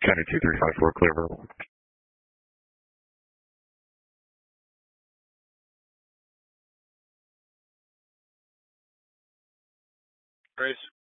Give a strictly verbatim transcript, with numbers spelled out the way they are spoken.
County two three five four, clear verbal. Grace.